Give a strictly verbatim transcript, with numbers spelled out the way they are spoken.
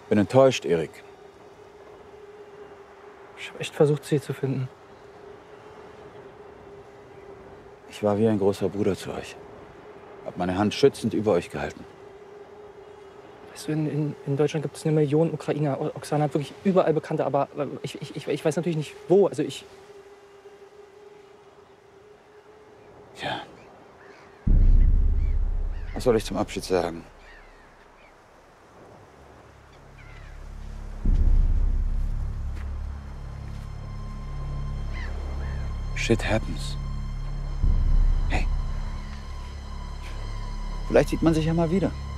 Bin enttäuscht, Erik. Ich habe echt versucht, sie zu finden. Ich war wie ein großer Bruder zu euch. Hab meine Hand schützend über euch gehalten. Weißt du, in, in, in Deutschland gibt es eine Million Ukrainer. Oksana hat wirklich überall Bekannte, aber ich, ich, ich, ich weiß natürlich nicht, wo. Also ich... Ja. Was soll ich zum Abschied sagen? Shit happens. Hey. Vielleicht sieht man sich ja mal wieder.